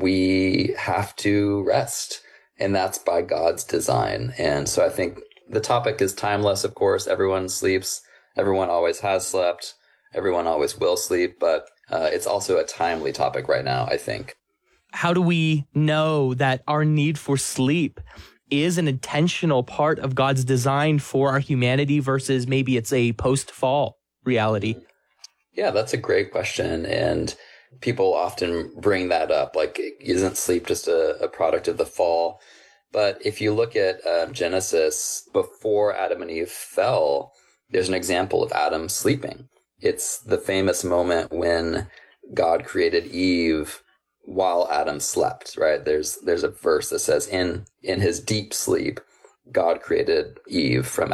we have to rest. And that's by God's design. And so I think the topic is timeless, of course. Everyone sleeps. Everyone always has slept. Everyone always will sleep. But it's also a timely topic right now, I think. How do we know that our need for sleep is an intentional part of God's design for our humanity versus maybe it's a post-fall reality? Yeah, that's a great question. And people often bring that up, like, isn't sleep just a product of the fall? But if you look at Genesis, before Adam and Eve fell, there's an example of Adam sleeping. It's the famous moment when God created Eve while Adam slept, right? There's a verse that says, in his deep sleep, God created Eve from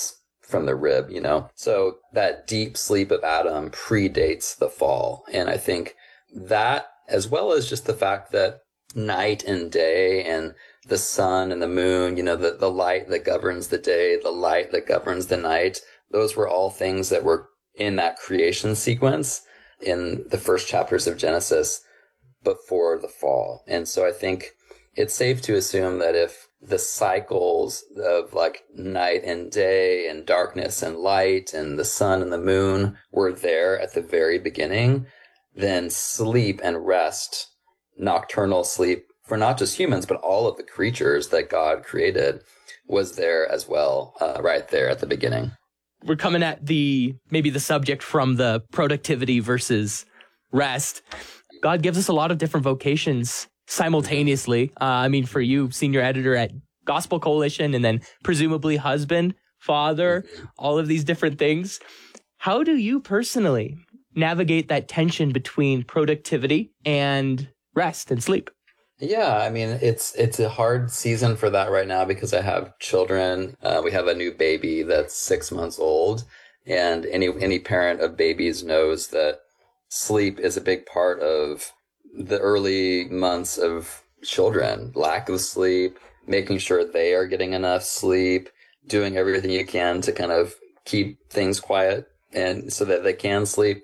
the rib, you know? So that deep sleep of Adam predates the fall. And I think that, as well as just the fact that night and day and the sun and the moon, you know, the light that governs the day, the light that governs the night, those were all things that were in that creation sequence in the first chapters of Genesis before the fall. And so I think it's safe to assume that if the cycles of like night and day and darkness and light and the sun and the moon were there at the very beginning, then sleep and rest, nocturnal sleep for not just humans, but all of the creatures that God created was there as well, right there at the beginning. We're coming at maybe the subject from the productivity versus rest. God gives us a lot of different vocations simultaneously. I mean, for you, senior editor at Gospel Coalition, and then presumably husband, father, all of these different things. How do you personally navigate that tension between productivity and rest and sleep? Yeah, I mean, it's a hard season for that right now because I have children. We have a new baby that's 6 months old, and any parent of babies knows that sleep is a big part of the early months of children. Lack of sleep, making sure they are getting enough sleep, doing everything you can to kind of keep things quiet and so that they can sleep.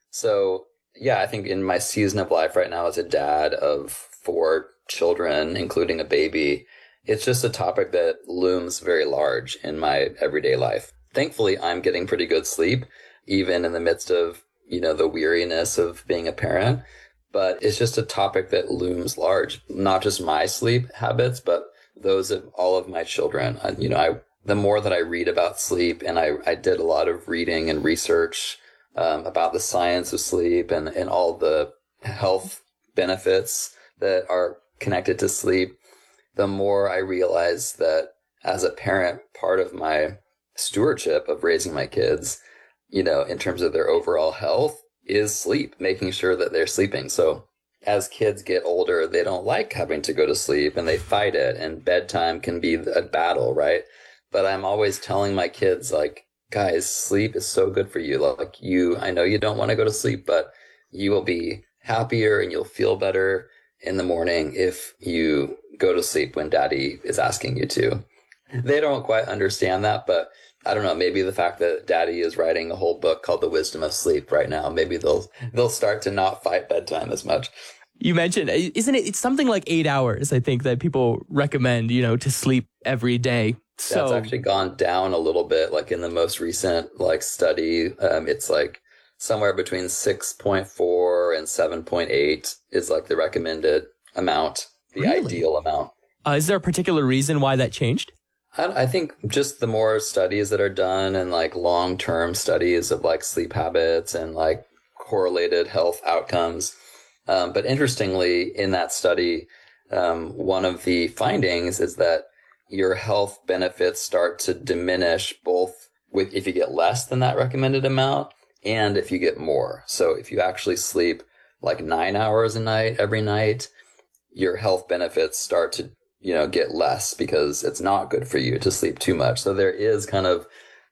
So yeah, I think in my season of life right now as a dad of 4 children, including a baby, it's just a topic that looms very large in my everyday life. Thankfully, I'm getting pretty good sleep, even in the midst of, you know, the weariness of being a parent. But it's just a topic that looms large, not just my sleep habits, but those of all of my children. The more that I read about sleep, and I did a lot of reading and research about the science of sleep and all the health benefits that are connected to sleep, the more I realize that as a parent, part of my stewardship of raising my kids, you know, in terms of their overall health, is sleep, making sure that they're sleeping. So as kids get older, they don't like having to go to sleep and they fight it, and bedtime can be a battle, right? But I'm always telling my kids, like, guys, sleep is so good for you. Like, I know you don't want to go to sleep, but you will be happier and you'll feel better in the morning if you go to sleep when daddy is asking you to. They don't quite understand that, but I don't know, maybe the fact that daddy is writing a whole book called The Wisdom of Sleep right now, maybe they'll start to not fight bedtime as much. You mentioned, isn't it? It's something like 8 hours, I think, that people recommend, you know, to sleep every day. So that's actually gone down a little bit. Like in the most recent study, it's like somewhere between 6.4 and 7.8 is like the recommended amount, the Really? ideal amount. Is there a particular reason why that changed? I think just the more studies that are done and like long-term studies of like sleep habits and like correlated health outcomes. But interestingly, in that study, one of the findings is that your health benefits start to diminish both if you get less than that recommended amount and if you get more. So if you actually sleep like 9 hours a night every night, your health benefits start to, you know, get less because it's not good for you to sleep too much. So there is kind of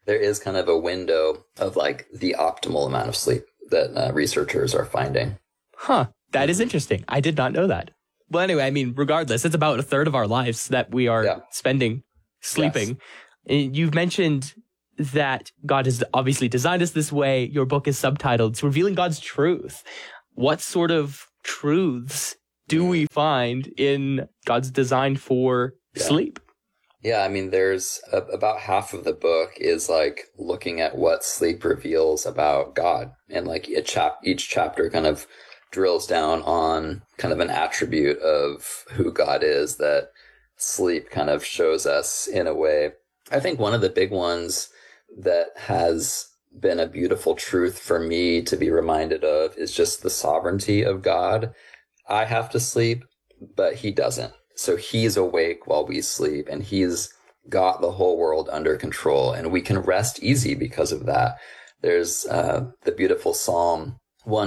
a window of like the optimal amount of sleep that researchers are finding. Huh. That is interesting. I did not know that. Well, anyway, I mean, regardless, it's about a third of our lives that we are spending sleeping. Yes. You've mentioned that God has obviously designed us this way. Your book is subtitled, It's Revealing God's Truth. What sort of truths do we find in God's design for sleep? Yeah, I mean, there's about half of the book is like looking at what sleep reveals about God. And like each chapter kind of drills down on kind of an attribute of who God is that sleep kind of shows us in a way. I think one of the big ones that has been a beautiful truth for me to be reminded of is just the sovereignty of God. I have to sleep, but he doesn't. So he's awake while we sleep, and he's got the whole world under control, and we can rest easy because of that. There's the beautiful Psalm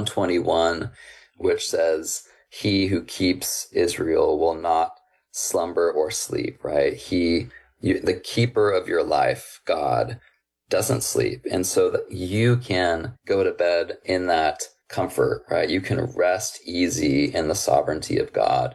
121, which says, "He who keeps Israel will not slumber or sleep," right? The keeper of your life, God, doesn't sleep. And so that you can go to bed in that comfort, right? You can rest easy in the sovereignty of God.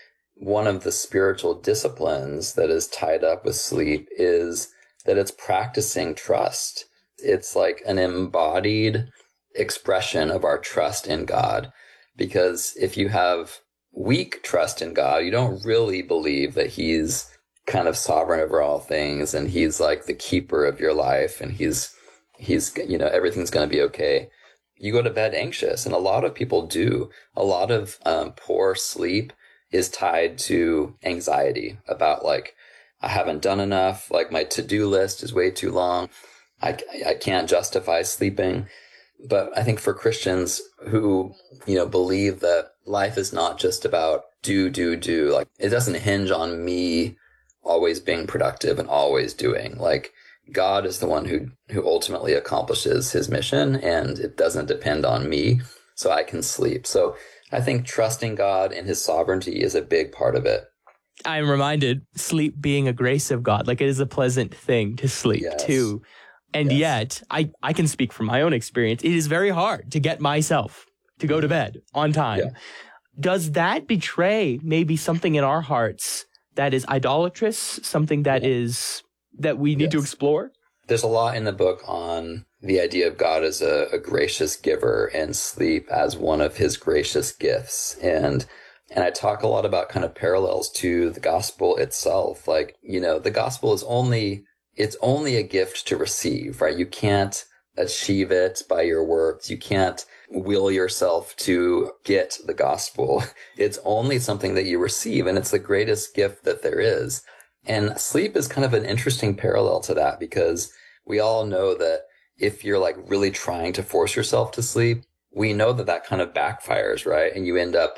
One of the spiritual disciplines that is tied up with sleep is that it's practicing trust. It's like an embodied expression of our trust in God. Because if you have weak trust in God, you don't really believe that he's kind of sovereign over all things and he's like the keeper of your life and he's everything's going to be okay. You go to bed anxious, and a lot of people do. A lot of poor sleep is tied to anxiety about like, I haven't done enough. Like my to-do list is way too long. I can't justify sleeping. But I think for Christians who, believe that life is not just about do, like it doesn't hinge on me always being productive and always doing. Like God is the one who ultimately accomplishes his mission, and it doesn't depend on me, so I can sleep. So I think trusting God and his sovereignty is a big part of it. I'm reminded sleep being a grace of God. Like it is a pleasant thing to sleep too. And yet I can speak from my own experience. It is very hard to get myself to go to bed on time. Yeah. Does that betray maybe something in our hearts that is idolatrous, something that is that we need to explore? There's a lot in the book on the idea of God as a gracious giver and sleep as one of his gracious gifts. And I talk a lot about kind of parallels to the gospel itself. Like, the gospel is it's only a gift to receive, right? You can't achieve it by your works. You can't will yourself to get the gospel. It's only something that you receive, and it's the greatest gift that there is. And sleep is kind of an interesting parallel to that, because we all know that if you're like really trying to force yourself to sleep, we know that kind of backfires, right? And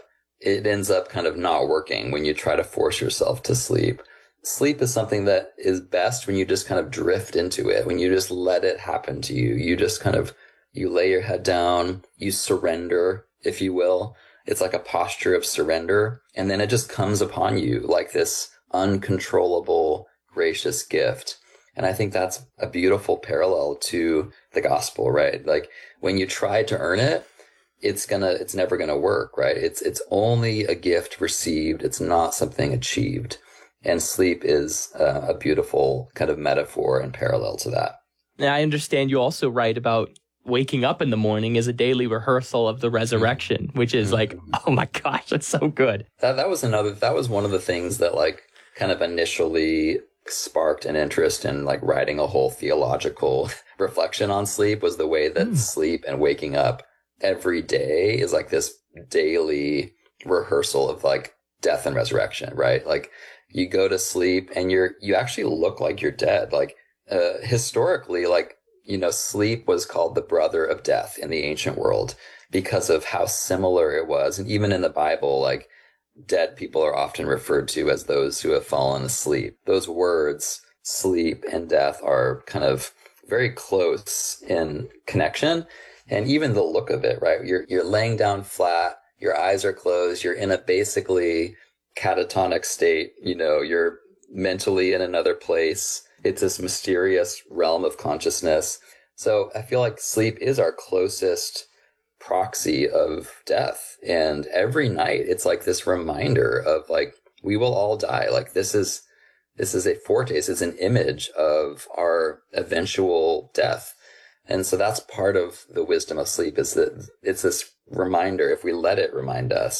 it ends up kind of not working when you try to force yourself to sleep. Sleep is something that is best when you just kind of drift into it, when you just let it happen to you. You just kind of, you lay your head down, you surrender, if you will. It's like a posture of surrender. And then it just comes upon you like this uncontrollable, gracious gift. And I think that's a beautiful parallel to the gospel, right? Like when you try to earn it, it's never gonna work, right? It's only a gift received. It's not something achieved. And sleep is a beautiful kind of metaphor and parallel to that. And I understand you also write about waking up in the morning as a daily rehearsal of the resurrection, which is like, oh my gosh, that's so good. That was one of the things that like kind of initially sparked an interest in like writing a whole theological reflection on sleep, was the way that sleep and waking up every day is like this daily rehearsal of like death and resurrection, right? Like you go to sleep and you actually look like you're dead. Like historically, like, sleep was called the brother of death in the ancient world because of how similar it was. And even in the Bible, like dead people are often referred to as those who have fallen asleep. Those words, sleep and death, are kind of very close in connection. And even the look of it, right? You're laying down flat, your eyes are closed, you're in a basically catatonic state, you're mentally in another place. It's this mysterious realm of consciousness. So I feel like sleep is our closest proxy of death. And every night it's like this reminder of like, we will all die. Like this is a foretaste, it's an image of our eventual death. And so that's part of the wisdom of sleep, is that it's this reminder, if we let it remind us,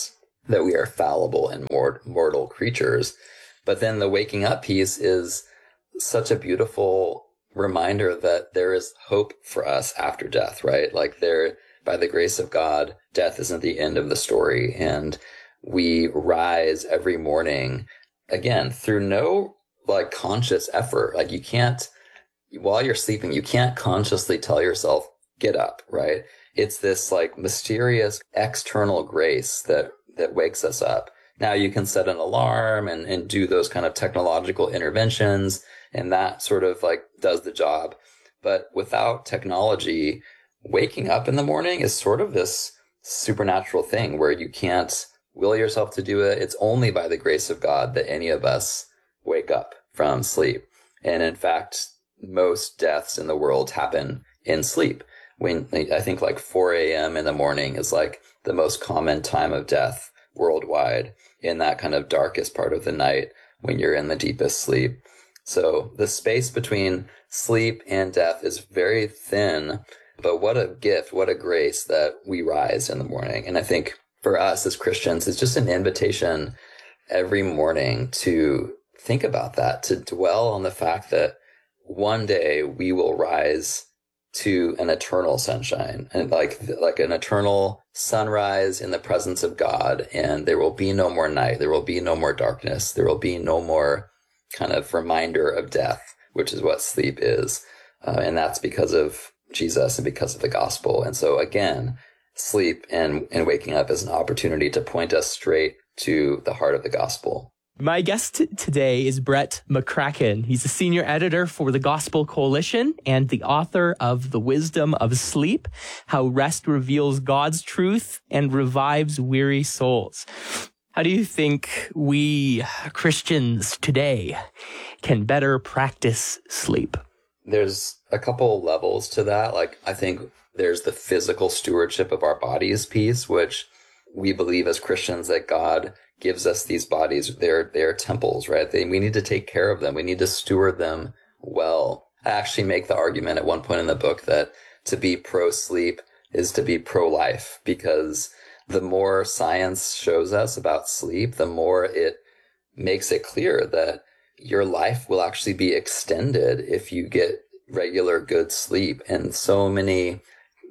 that we are fallible and mortal creatures. But then the waking up piece is such a beautiful reminder that there is hope for us after death, right? Like by the grace of God, death isn't the end of the story. And we rise every morning, again, through no like conscious effort. Like you can't, while you're sleeping, you can't consciously tell yourself, get up, right? It's this like mysterious external grace that wakes us up. Now you can set an alarm and do those kind of technological interventions, and that sort of like does the job. But without technology, waking up in the morning is sort of this supernatural thing where you can't will yourself to do it. It's only by the grace of God that any of us wake up from sleep. And in fact, most deaths in the world happen in sleep. When I think like 4 a.m. in the morning is like the most common time of death worldwide, in that kind of darkest part of the night when you're in the deepest sleep. So the space between sleep and death is very thin, but what a gift, what a grace that we rise in the morning. And I think for us as Christians, it's just an invitation every morning to think about that, to dwell on the fact that one day we will rise to an eternal sunshine and like an eternal sunrise in the presence of God. And there will be no more night. There will be no more darkness. There will be no more kind of reminder of death, which is what sleep is. And that's because of Jesus and because of the gospel. And so again, sleep and waking up is an opportunity to point us straight to the heart of the gospel. My guest today is Brett McCracken. He's a senior editor for the Gospel Coalition and the author of The Wisdom of Sleep, How Rest Reveals God's Truth and Revives Weary Souls. How do you think we Christians today can better practice sleep? There's a couple levels to that. Like, I think there's the physical stewardship of our bodies piece, which we believe as Christians that God gives us these bodies. They're temples, right? We need to take care of them. We need to steward them well. I actually make the argument at one point in the book that to be pro-sleep is to be pro-life, because the more science shows us about sleep, the more it makes it clear that your life will actually be extended if you get regular good sleep. And so many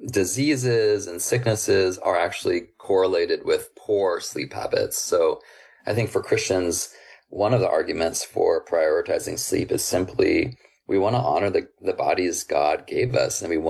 diseases and sicknesses are actually correlated with poor sleep habits. So I think for Christians, one of the arguments for prioritizing sleep is simply we want to honor the bodies God gave us, and we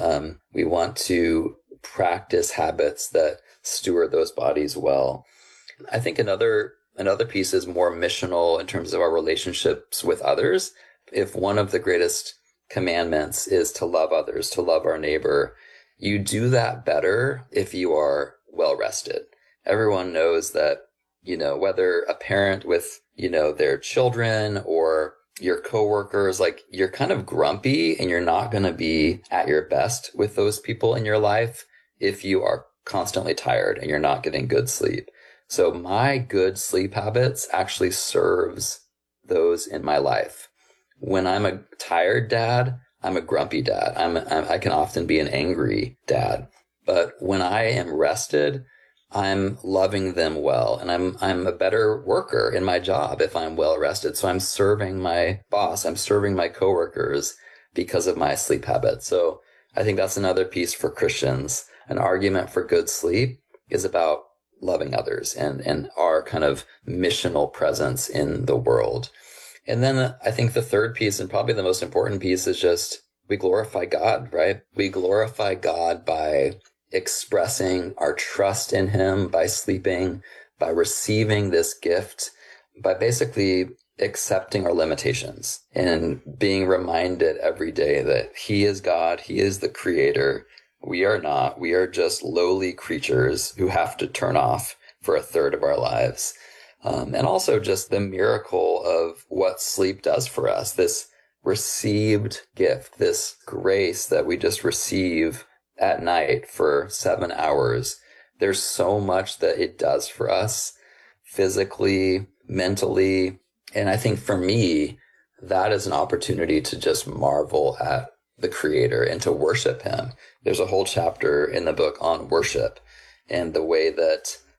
want to practice habits that steward those bodies well. I think another piece is more missional in terms of our relationships with others. If one of the greatest commandments is to love others, to love our neighbor, you do that better if you are well rested. Everyone knows that, whether a parent with, their children or your coworkers, like you're kind of grumpy and you're not going to be at your best with those people in your life if you are constantly tired and you're not getting good sleep. So my good sleep habits actually serves those in my life. When I'm a tired dad, I'm a grumpy dad. I can often be an angry dad. But when I am rested, I'm loving them well, and I'm a better worker in my job if I'm well rested. So I'm serving my boss, I'm serving my coworkers because of my sleep habits. So I think that's another piece for Christians. An argument for good sleep is about loving others and our kind of missional presence in the world. And then I think the third piece, and probably the most important piece, is just we glorify God, right? We glorify God by expressing our trust in Him, by sleeping, by receiving this gift, by basically accepting our limitations and being reminded every day that He is God, He is the creator. We are not. We are just lowly creatures who have to turn off for a third of our lives. And also just the miracle of what sleep does for us, this received gift, this grace that we just receive at night for 7 hours. There's so much that it does for us physically, mentally. And I think for me, that is an opportunity to just marvel at the Creator and to worship Him. There's a whole chapter in the book on worship and the way that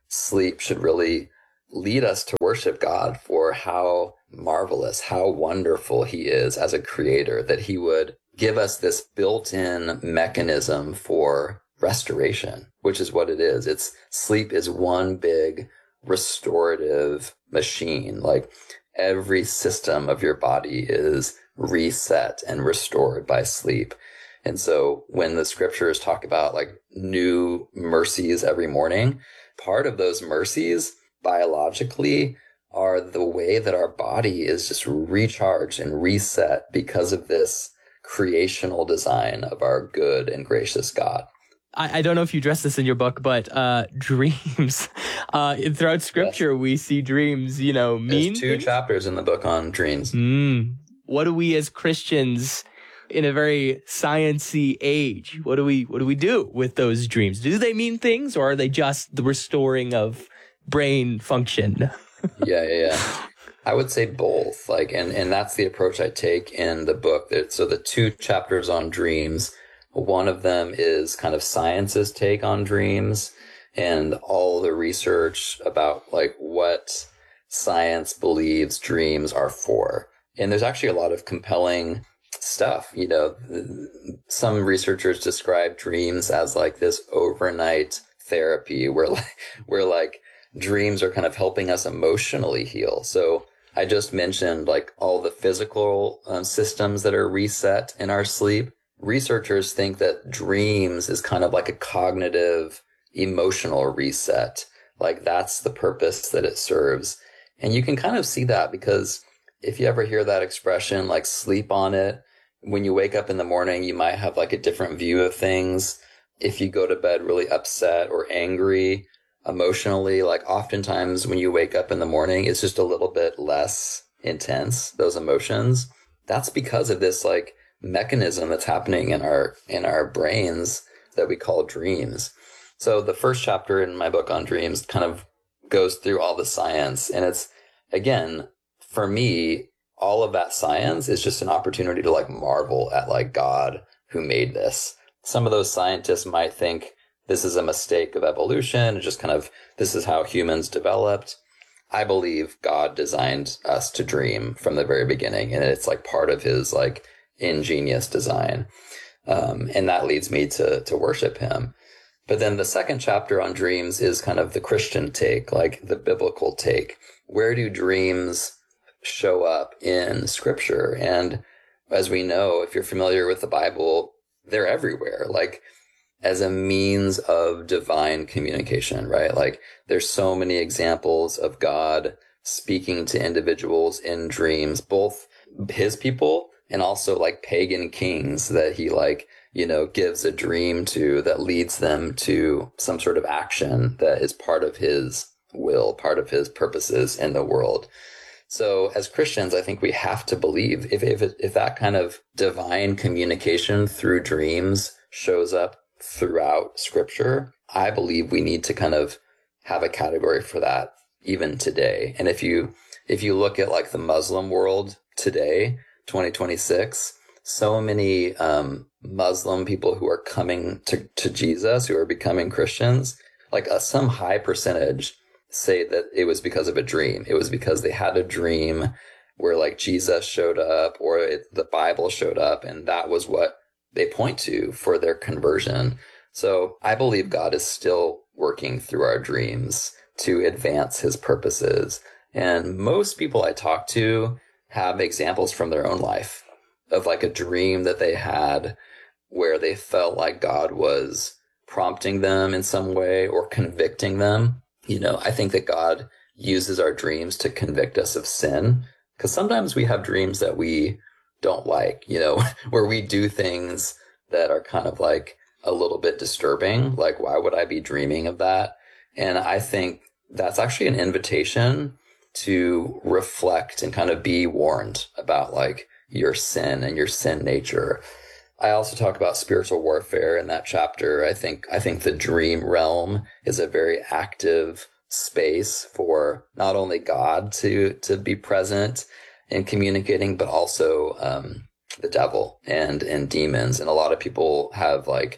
sleep should really lead us to worship God for how marvelous, how wonderful he is as a creator, that he would give us this built-in mechanism for restoration, which is what it is. Sleep is one big restorative machine. Like every system of your body is reset and restored by sleep. And so when the scriptures talk about like new mercies every morning, part of those mercies biologically are the way that our body is just recharged and reset because of this creational design of our good and gracious God. I don't know if you address this in your book, but dreams. Throughout scripture, yes. We see dreams, mean There's 2 things? chapters in the book on dreams. What do we as Christians in a very sciencey age, what do we do with those dreams? Do they mean things, or are they just the restoring of brain function? Yeah. I would say both. And that's the approach I take in the book. So the 2 chapters on dreams, one of them is kind of science's take on dreams and all the research about like what science believes dreams are for. And there's actually a lot of compelling stuff. Some researchers describe dreams as like this overnight therapy where like dreams are kind of helping us emotionally heal. So I just mentioned like all the physical systems that are reset in our sleep. Researchers think that dreams is kind of like a cognitive, emotional reset. Like that's the purpose that it serves. And you can kind of see that because if you ever hear that expression, like sleep on it, when you wake up in the morning, you might have like a different view of things. If you go to bed really upset or angry emotionally, like oftentimes when you wake up in the morning, it's just a little bit less intense, those emotions. That's because of this like mechanism that's happening in our brains that we call dreams. So the first chapter in my book on dreams kind of goes through all the science. And it's, again, for me, all of that science is just an opportunity to like marvel at like God who made this. Some of those scientists might think this is a mistake of evolution, just kind of this is how humans developed. I believe God designed us to dream from the very beginning, and it's like part of his like ingenious design. And that leads me to worship him. But then the second chapter on dreams is kind of the Christian take, like the biblical take. Where do dreams show up in scripture? And as we know, if you're familiar with the Bible, they're everywhere, like as a means of divine communication, right? Like there's so many examples of God speaking to individuals in dreams, both his people and also like pagan kings that he like, gives a dream to that leads them to some sort of action that is part of his will, part of his purposes in the world. So as Christians, I think we have to believe if that kind of divine communication through dreams shows up throughout scripture, I believe we need to kind of have a category for that even today. And if you look at like the Muslim world today, 2026, so many Muslim people who are coming to Jesus, who are becoming Christians, like some high percentage say that it was because of a dream. It was because they had a dream where like Jesus showed up or the Bible showed up, and that was what they point to for their conversion. So I believe God is still working through our dreams to advance his purposes. And most people I talk to have examples from their own life of like a dream that they had where they felt like God was prompting them in some way or convicting them. I think that God uses our dreams to convict us of sin, because sometimes we have dreams that we don't like, where we do things that are kind of like a little bit disturbing. Like, why would I be dreaming of that? And I think that's actually an invitation to reflect and kind of be warned about like your sin and your sin nature. I also talk about spiritual warfare in that chapter. I think the dream realm is a very active space for not only God to be present in communicating, but also the devil and demons. And a lot of people have like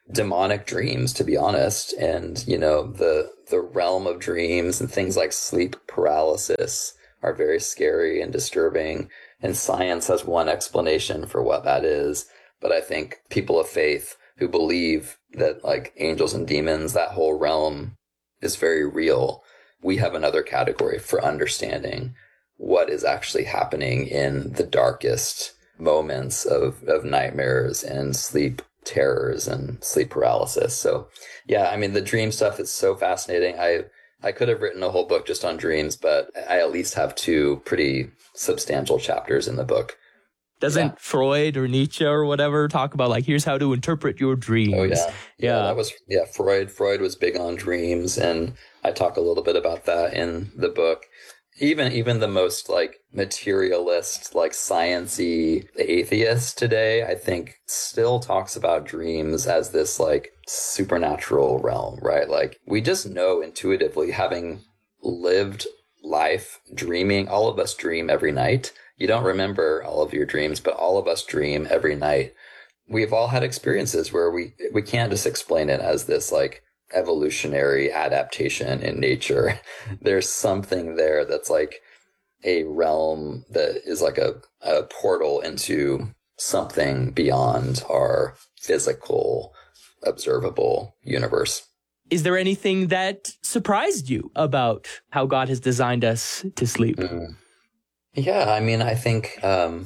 demonic dreams, to be honest. And, the realm of dreams and things like sleep paralysis are very scary and disturbing. And science has one explanation for what that is. But I think people of faith who believe that like angels and demons, that whole realm is very real. We have another category for understanding what is actually happening in the darkest moments of nightmares and sleep terrors and sleep paralysis. So yeah, I mean, the dream stuff is so fascinating. I could have written a whole book just on dreams, but I at least have 2 pretty substantial chapters in the book. Doesn't Freud or Nietzsche or whatever talk about like, here's how to interpret your dreams? Oh yeah. Freud was big on dreams, and I talk a little bit about that in the book. Even the most like materialist, like science-y atheist today, I think still talks about dreams as this like supernatural realm, right? Like we just know intuitively, having lived life dreaming, all of us dream every night. You don't remember all of your dreams, but all of us dream every night. We've all had experiences where we can't just explain it as this like evolutionary adaptation in nature. There's something there that's like a realm that is like a portal into something beyond our physical, observable universe. Is there anything that surprised you about how God has designed us to sleep? Yeah, I mean, I think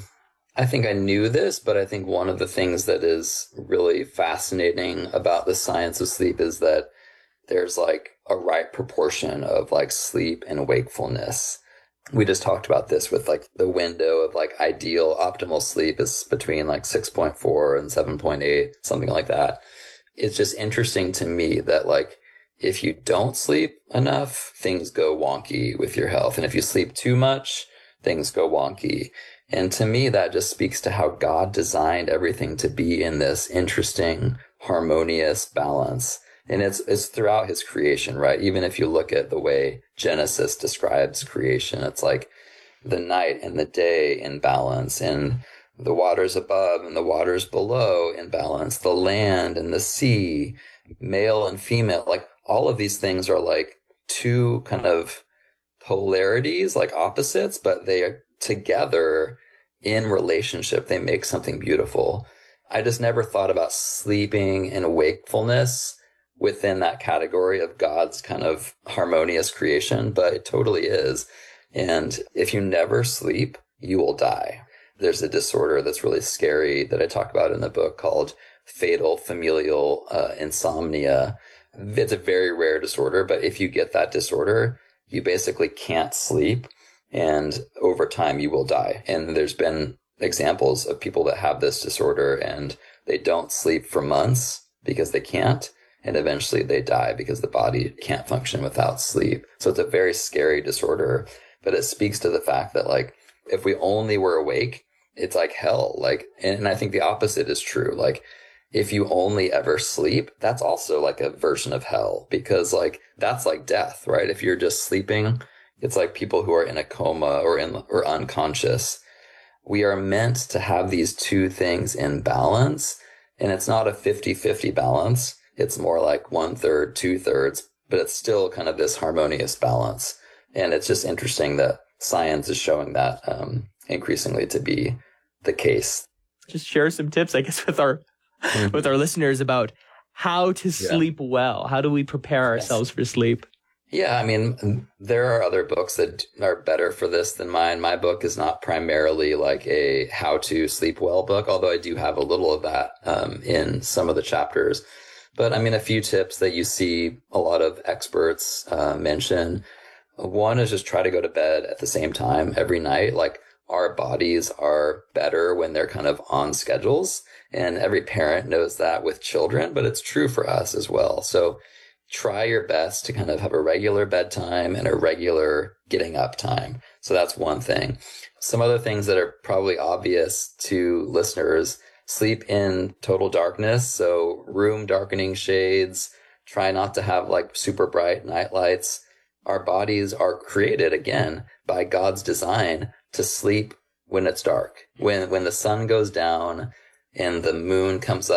I knew this, but I think one of the things that is really fascinating about the science of sleep is that there's like a right proportion of like sleep and wakefulness. We just talked about this with like the window of like ideal optimal sleep is between like 6.4 and 7.8, something like that. It's just interesting to me that like if you don't sleep enough, things go wonky with your health. And if you sleep too much, things go wonky. And to me, that just speaks to how God designed everything to be in this interesting, harmonious balance. And it's throughout his creation, right? Even if you look at the way Genesis describes creation, it's like the night and the day in balance, and the waters above and the waters below in balance, the land and the sea, male and female, like all of these things are like 2 kind of polarities, like opposites, but they are together in relationship. They make something beautiful. I just never thought about sleeping and wakefulness within that category of God's kind of harmonious creation, but it totally is. And if you never sleep, you will die. There's a disorder that's really scary that I talk about in the book called fatal familial insomnia. It's a very rare disorder, but if you get that disorder, you basically can't sleep, and over time you will die. And there's been examples of people that have this disorder and they don't sleep for months because they can't, and eventually they die because the body can't function without sleep. So it's a very scary disorder, but it speaks to the fact that like if we only were awake, it's like hell. Like, and I think the opposite is true. Like if you only ever sleep, that's also like a version of hell, because like that's like death, right? If you're just sleeping, it's like people who are in a coma or unconscious. We are meant to have these 2 things in balance, and it's not a 50-50 balance. It's more like 1/3, 2/3, but it's still kind of this harmonious balance. And it's just interesting that science is showing that increasingly to be the case. Just share some tips, I guess, with our listeners about how to sleep well. How do we prepare ourselves for sleep? Yeah, I mean, there are other books that are better for this than mine. My book is not primarily like a how to sleep well book, although I do have a little of that in some of the chapters. But I mean, a few tips that you see a lot of experts mention. One is just try to go to bed at the same time every night. Like our bodies are better when they're kind of on schedules, and every parent knows that with children, but it's true for us as well. So try your best to kind of have a regular bedtime and a regular getting up time. So that's one thing. Some other things that are probably obvious to listeners: sleep in total darkness. So room darkening shades, try not to have like super bright night lights. Our bodies are created again by God's design to sleep when it's dark. When the sun goes down and the moon comes up,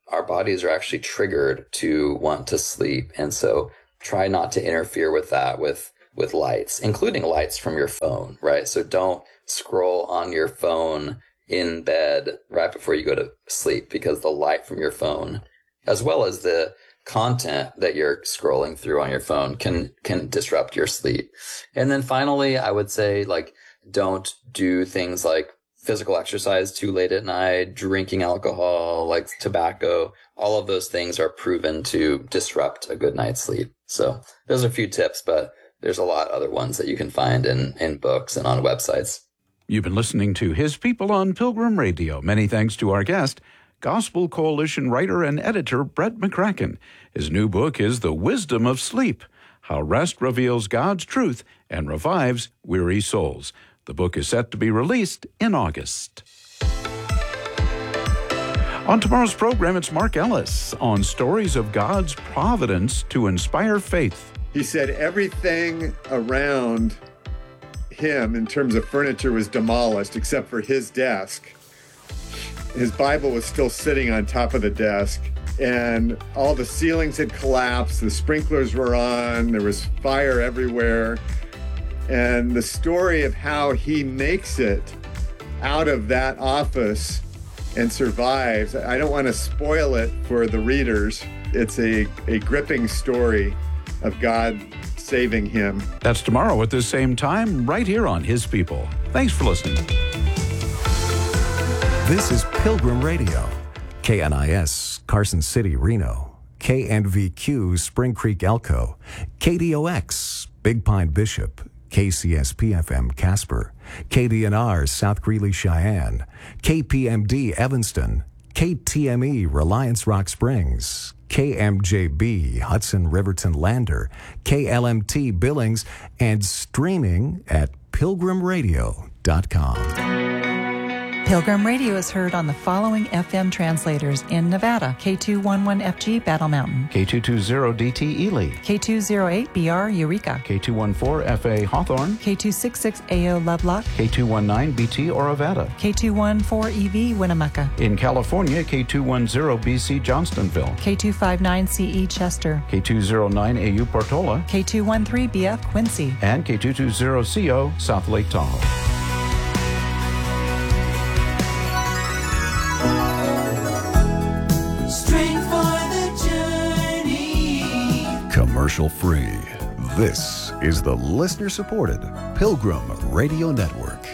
our bodies are actually triggered to want to sleep. And so try not to interfere with that with lights, including lights from your phone, right? So don't scroll on your phone in bed right before you go to sleep, because the light from your phone, as well as the content that you're scrolling through on your phone, can disrupt your sleep. And then finally, I would say, like, don't do things like physical exercise too late at night, drinking alcohol, like tobacco. All of those things are proven to disrupt a good night's sleep. So those are a few tips, but there's a lot of other ones that you can find in books and on websites. You've been listening to His People on Pilgrim Radio. Many thanks to our guest, Gospel Coalition writer and editor Brett McCracken. His new book is The Wisdom of Sleep, How Rest Reveals God's Truth and Revives Weary Souls. The book is set to be released in August. On tomorrow's program, it's Mark Ellis on stories of God's providence to inspire faith. He said everything around him in terms of furniture was demolished except for his desk. His Bible was still sitting on top of the desk, and all the ceilings had collapsed, the sprinklers were on, there was fire everywhere. And the story of how he makes it out of that office and survives, I don't want to spoil it for the readers. It's a gripping story of God saving him. That's tomorrow at this same time, right here on His People. Thanks for listening. This is Pilgrim Radio. KNIS, Carson City, Reno. KNVQ, Spring Creek, Elko. KDOX, Big Pine, Bishop. KCSP-FM, Casper. KDNR, South Greeley, Cheyenne. KPMD, Evanston. KTME, Reliance Rock Springs. KMJB, Hudson Riverton Lander. KLMT, Billings. And streaming at pilgrimradio.com. Pilgrim Radio is heard on the following FM translators in Nevada: K211FG Battle Mountain, K220DT Ely, K208BR Eureka, K214FA Hawthorne, K266AO Lovelock, K219BT Orovada. K214EV Winnemucca, In California, K210BC Johnstonville, K259CE Chester, K209AU Portola, K213BF Quincy, and K220CO South Lake Tahoe. Commercial free. This is the listener-supported Pilgrim Radio Network.